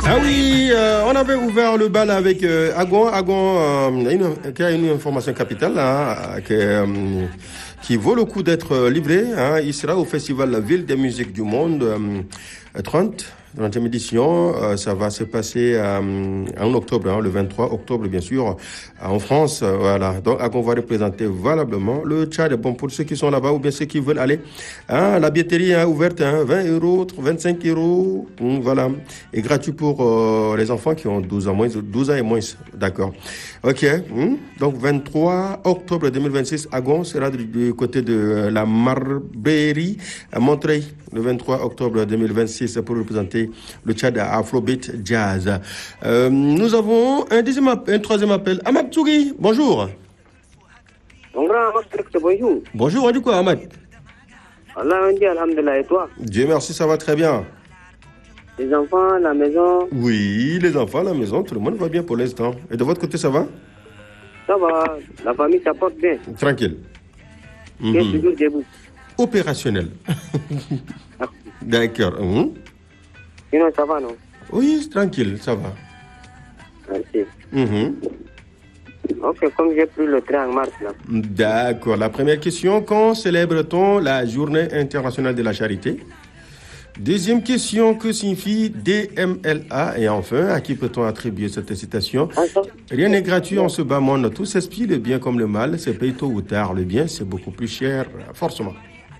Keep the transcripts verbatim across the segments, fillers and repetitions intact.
Ah oui, euh, on avait ouvert le bal avec euh, Agon. Agon euh, une, qui a une information capitale hein, que, euh, qui vaut le coup d'être livrée. Hein. Il sera au festival La Ville des musiques du monde euh, trente. trentième édition, euh, ça va se passer euh, en octobre, hein, le vingt-trois octobre bien sûr, en France. Euh, voilà, donc on va représenter valablement le Tchad. Bon, pour ceux qui sont là-bas ou bien ceux qui veulent aller, hein, la billetterie est ouverte, hein, vingt euros, vingt-cinq euros, hum, voilà, et gratuit pour euh, les enfants qui ont douze ans, moins, douze ans et moins, d'accord. Ok, hum, donc vingt-trois octobre deux mille vingt-six, Agon sera du, du côté de la Marbérie à Montreuil, le vingt-trois octobre deux mille vingt-six pour représenter le Tchad à Afrobeat Jazz. Euh, nous avons un deuxième appel, un troisième appel. Ahmad Tsougui, bonjour. Mon grand Ahmad, bonjour. Bonjour, on dit quoi, Ahmad? Allah, on dit alhamdulillah, et toi? Dieu merci, ça va très bien. Les enfants, la maison? Oui, les enfants, la maison, tout le monde va bien pour l'instant. Et de votre côté, ça va? Ça va, la famille, ça porte bien. Tranquille. Bien mm-hmm. Toujours debout. Opérationnel. D'accord. Mmh. Sinon, ça va, non? Oui, tranquille, ça va. Merci. Mmh. Ok, comme j'ai pris le train en mars, là. D'accord. La première question, quand célèbre-t-on la Journée internationale de la charité? Deuxième question, que signifie D M L A? Et enfin, à qui peut-on attribuer cette citation? Rien n'est gratuit en ce bas monde. Tout s'aspire, le bien comme le mal, c'est payé tôt ou tard. Le bien, c'est beaucoup plus cher, forcément.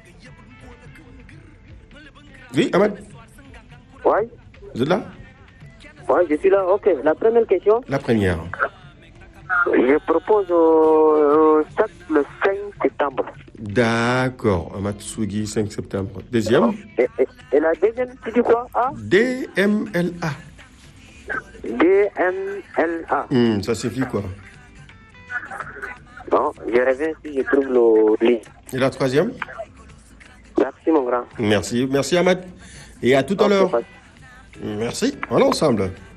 Oui, Ahmad? Oui. Vous êtes là? Oui, je suis là. Ok, la première question. La première. Je propose euh, ça le cinq septembre. D'accord, Ahmad Tsougui, cinq septembre. Deuxième? Et, et, et la deuxième, tu dis quoi? A? D M L A. D M L A. Hum, ça signifie quoi? Bon, je reviens si je trouve le lit. Et la troisième? Merci, mon grand. Merci, merci Ahmad. Et à tout à l'heure. Merci, on est ensemble.